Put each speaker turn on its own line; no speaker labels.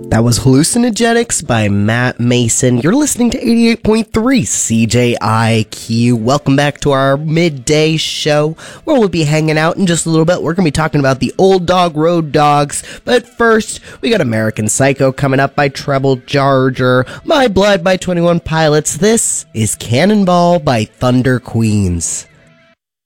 That was Hallucinogenics by Matt Mason. You're listening to 88.3 CJIQ. Welcome back to our midday show where we'll be hanging out in just a little bit. We're going to be talking about the Old Dog Road Dogs. But first, we got American Psycho coming up by Treble Charger, My Blood by 21 Pilots. This is Cannonball by Thunder Queens.